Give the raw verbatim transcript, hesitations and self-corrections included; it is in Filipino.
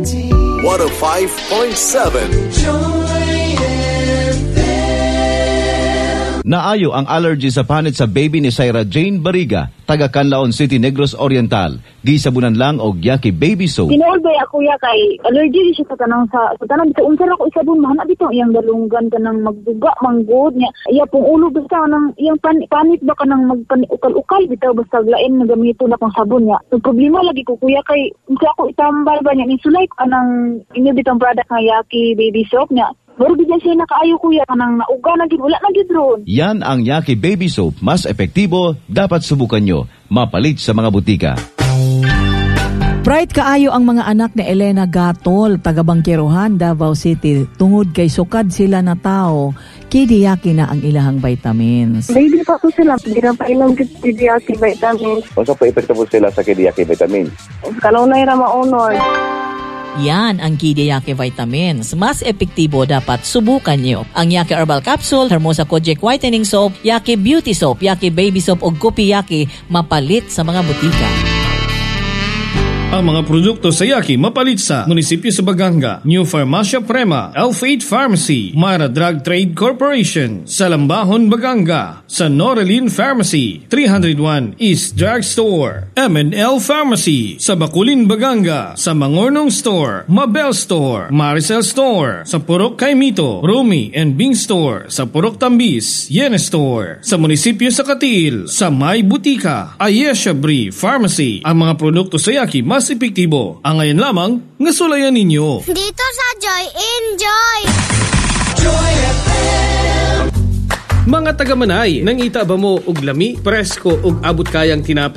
one oh five point seven Naayo ang allergy sa panit sa baby ni Syra Jane Bariga, taga Canlaon City, Negros Oriental. Gisabunan lang og Yaki Baby Soap. Tinuolbay ako ya kay allergy siya sa tanang sa sa tanang sa unsa ako isabon mahana bitaw iyang dalunggan kanang magduga manggod niya. Iya pong ulo basta nang iyang pan, panit ba kanang magpanikal-ukal bitaw basta lain na gamito na kong sabon niya. So problema lagi ko kuya kay unsa ako itambal ba niya ni sulay kanang inyo bitong product nga Yaki Baby Soap niya. Pero bigyan siya nakaayo kuya kanang nauga na gid wala na gid ron. Yan ang Yaki Baby Soap, mas epektibo, dapat subukan nyo. Mapalit sa mga butika. Pride kaayo ang mga anak ni Elena Gatol, taga Bangkirohan, Davao City. Tungod kay sukad sila na tao, kidiyaki na ang ilahang vitamins. Baby pa ko sila, hindi na pa ilang kidiyaki vitamins. O sa pa epektibo sila sa kidiyaki vitamins? Kalau na ira maunod. Yan ang Kidiyaki Vitamins. Mas epektibo, dapat subukan nyo. Ang Yaki Herbal Capsule, Hermosa Kojic Whitening Soap, Yaki Beauty Soap, Yaki Baby Soap o Gupi Yaki, mapalit sa mga butika. Ang mga produkto sa Yaki mapalit sa Munisipyo sa Baganga, New Farmacia Prema, Elf eight Pharmacy, Mara Drug Trade Corporation, sa Lambahon, Baganga, sa Noreline Pharmacy, three oh one East Drug Store, M and L Pharmacy, sa Bakulin, Baganga, sa Mangornong Store, Mabel Store, Maricel Store, sa Purok Kaimito, Rumi and Bing Store, sa Purok Tambis, Yene Store, sa Munisipyo sa Katil, sa May Butika, Ayesha Brie Pharmacy. Ang mga produkto sa Yaki mas epektibo. Ang ngayon lamang, ngasulayan ninyo. Dito sa Joy Enjoy! Joy F M. Mga taga-Manay, nang ita ba mo og lami, presko ug abot kayang tinapay